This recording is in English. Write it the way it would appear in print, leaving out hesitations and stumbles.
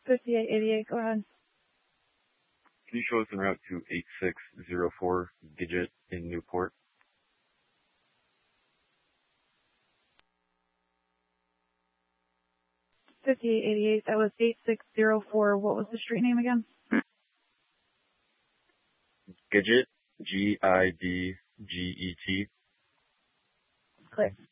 5888, go ahead. Can you show us en route to 8604 Gidget in Newport? $58.88. That was 8604. What was the street name again? Gidget, Gidget. Clear.